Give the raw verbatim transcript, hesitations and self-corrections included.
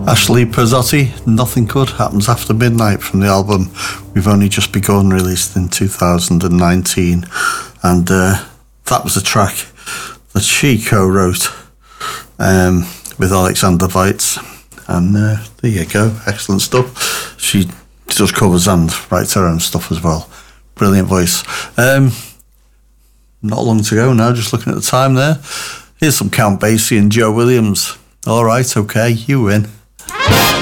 Ashley Pizzotti, Nothing Good Happens After Midnight, from the album We've Only Just Begun, released in two thousand nineteen. And uh, that was a track that she co-wrote um, with Alexander Weitz. And uh, there you go, excellent stuff. She does covers and writes her own stuff as well. Brilliant voice. Um, not long to go now, just looking at the time there. Here's some Count Basie and Joe Williams. All right, okay, you win.